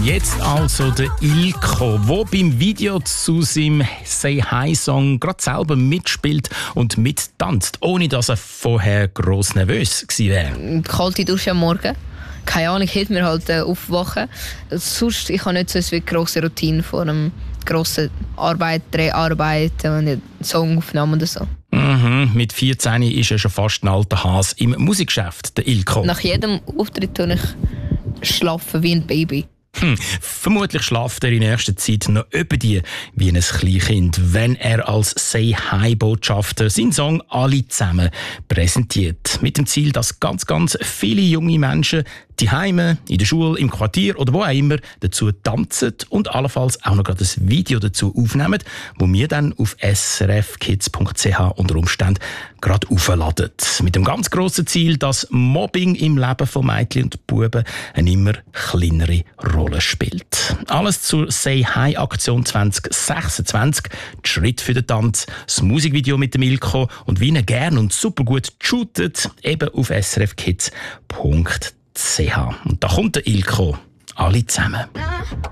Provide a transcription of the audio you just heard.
Jetzt also der Ilko, der beim Video zu seinem «Say Hi»-Song gerade selber mitspielt und mittanzt, ohne dass er vorher gross nervös gewesen wäre. Kalte Dusche am Morgen. Keine Ahnung, hilft mir halt aufwachen. Sonst, ich habe nicht so eine grosse Routine vor einem grossen Dreharbeit, eine Songaufnahme oder so. Mit 14 ist er schon fast ein alter Hase im Musikgeschäft, der Ilko. Nach jedem Auftritt tue ich schlafen wie ein Baby. Vermutlich schlaft er in nächster Zeit noch die wie ein Kleinkind, wenn er als «Say-Hi»-Botschafter seinen Song «Alle zusammen» präsentiert. Mit dem Ziel, dass ganz viele junge Menschen die Heime, in der Schule, im Quartier oder wo auch immer dazu tanzen und allenfalls auch noch gerade ein Video dazu aufnehmen, wo wir dann auf srfkids.ch unter Umständen gerade aufladen. Mit dem ganz grossen Ziel, dass Mobbing im Leben von Mädchen und Buben eine immer kleinere Rolle spielt. Alles zur «Say Hi»-Aktion 2026, die Schritt für den Tanz, das Musikvideo mit dem Ilko und wie er gern und super gut shootet, eben auf srfkids.ch. Und da kommt der Ilko. Alle zusammen.